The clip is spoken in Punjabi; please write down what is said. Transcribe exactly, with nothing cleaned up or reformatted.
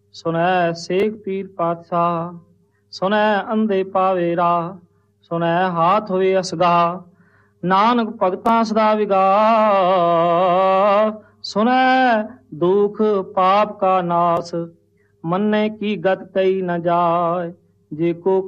ਸੁਣੈ ਸੇਖ ਪੀਰ ਪਾਤਸ਼ਾਹ, ਸੁਣੈ ਅੰਧੇ ਪਾਵੇ ਰਾਹ, ਸੁਣੈ ਹਾਥ ਹੋਵੇ ਅਸਗਾ, ਨਾਨਕ ਭਗਤਾਂ ਸਦਾ ਵਿਗਾ। ਸੁਣੈ ਦੁਖ ਪਾਪ ਕਾ ਨਾਸ, ਮੰਨੇ ਕੀ ਗਤ ਕਈ ਨ ਜਾਏ, ਜੇ ਕੋ